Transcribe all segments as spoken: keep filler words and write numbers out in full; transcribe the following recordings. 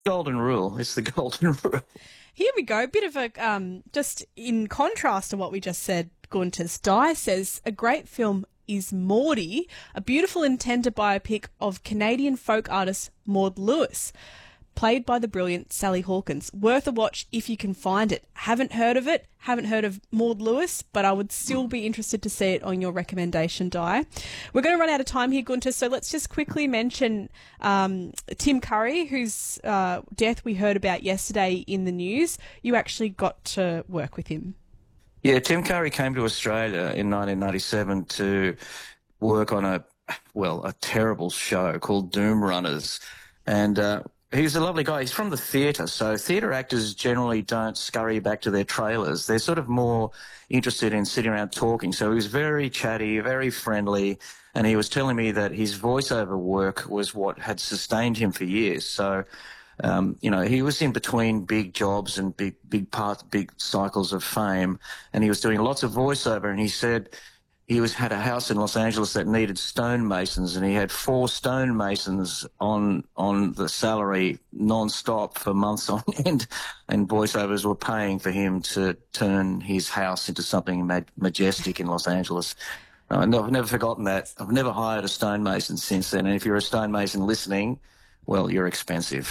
golden rule. It's the golden rule. Here we go. A bit of a, um, just in contrast to what we just said, Gunter's Di says, a great film is Maudie, a beautiful and tender biopic of Canadian folk artist Maud Lewis, played by the brilliant Sally Hawkins. Worth a watch if you can find it. Haven't heard of it, haven't heard of Maud Lewis, but I would still be interested to see it on your recommendation, Di. We're going to run out of time here, Gunter, so let's just quickly mention um, Tim Curry, whose uh, death we heard about yesterday in the news. You actually got to work with him. Yeah, Tim Curry came to Australia in nineteen ninety-seven to work on a, well, a terrible show called Doom Runners. And uh, he's a lovely guy. He's from the theatre, so theatre actors generally don't scurry back to their trailers. They're sort of more interested in sitting around talking. So he was very chatty, very friendly, and he was telling me that his voiceover work was what had sustained him for years. So Um, you know, he was in between big jobs and big, big parts, big cycles of fame, and he was doing lots of voiceover. And he said he was had a house in Los Angeles that needed stonemasons, and he had four stonemasons on on the salary non-stop for months on end, and voiceovers were paying for him to turn his house into something ma- majestic in Los Angeles. I've never, I've never forgotten that. I've never hired a stonemason since then, and if you're a stonemason listening, well, you're expensive.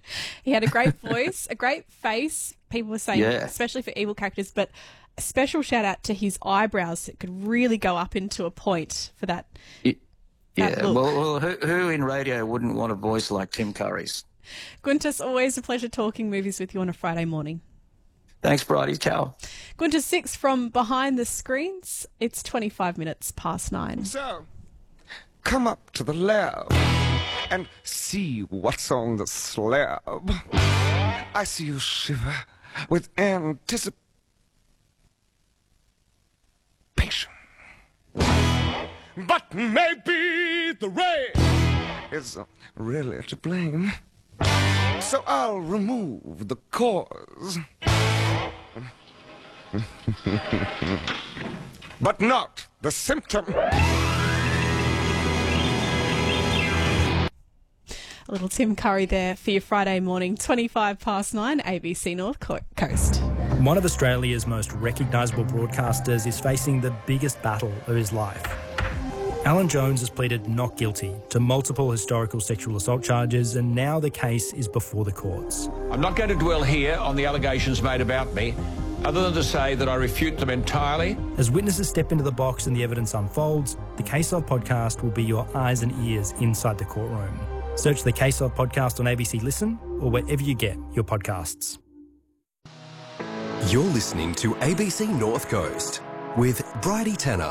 He had a great voice, a great face, people were saying, Yeah. especially for evil characters, but a special shout out to his eyebrows that could really go up into a point for that. It, that yeah, look. well, well who, who in radio wouldn't want a voice like Tim Curry's? Gunter, it's always a pleasure talking movies with you on a Friday morning. Thanks, Bridie. Ciao. Gunter Six from behind the screens. It's twenty-five minutes past nine. So, come up to the lab and see what's on the slab. I see you shiver with anticipation. But maybe the rain is uh, really to blame. So I'll remove the cause. But not the symptom. A little Tim Curry there for your Friday morning, twenty-five past nine, A B C North Co- Coast. One of Australia's most recognisable broadcasters is facing the biggest battle of his life. Alan Jones has pleaded not guilty to multiple historical sexual assault charges, and now the case is before the courts. I'm not going to dwell here on the allegations made about me, other than to say that I refute them entirely. As witnesses step into the box and the evidence unfolds, the Case Of podcast will be your eyes and ears inside the courtroom. Search the Case Of podcast on A B C Listen or wherever you get your podcasts. You're listening to A B C North Coast with Bridie Tanner.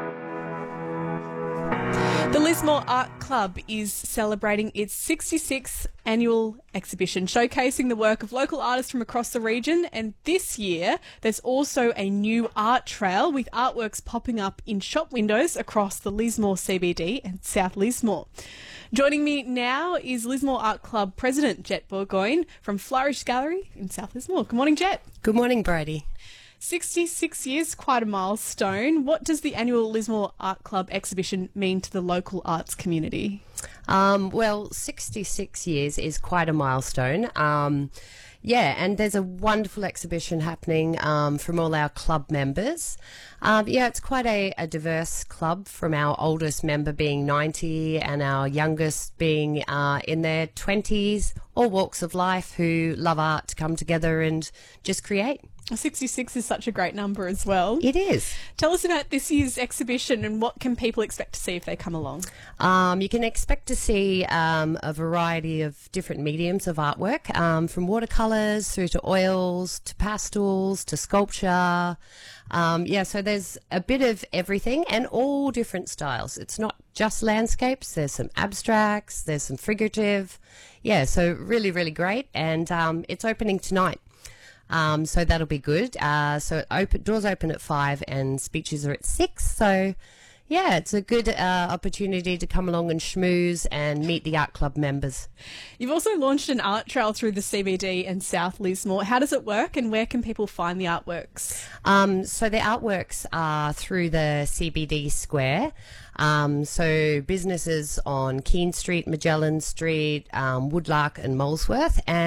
The Lismore Art Club is celebrating its sixty-sixth annual exhibition, showcasing the work of local artists from across the region. And this year, there's also a new art trail with artworks popping up in shop windows across the Lismore C B D and South Lismore. Joining me now is Lismore Art Club President Jet Burgoyne from Flourish Gallery in South Lismore. Good morning, Jet. Good morning, Bridie. sixty-six years, quite a milestone. What does the annual Lismore Art Club exhibition mean to the local arts community? Um, well, sixty-six years is quite a milestone. Um, yeah, and there's a wonderful exhibition happening um, from all our club members. Um, yeah, it's quite a, a diverse club, from our oldest member being ninety and our youngest being uh, in their twenties, all walks of life who love art to come together and just create. sixty-six is such a great number as well. It is. Tell us about this year's exhibition and what can people expect to see if they come along? Um, you can expect to see um, a variety of different mediums of artwork, um, from watercolours through to oils, to pastels, to sculpture. Um, yeah, so there's a bit of everything and all different styles. It's not just landscapes. There's some abstracts, there's some figurative. Yeah, so really, really great. And um, it's opening tonight. Um, so that'll be good. Uh, so it open, doors open at five and speeches are at six. So, yeah, it's a good uh, opportunity to come along and schmooze and meet the art club members. You've also launched an art trail through the C B D and South Lismore. How does it work and where can people find the artworks? Um, so the artworks are through the C B D Square. Um, so businesses on Keene Street, Magellan Street, um, Woodlark and Molesworth. And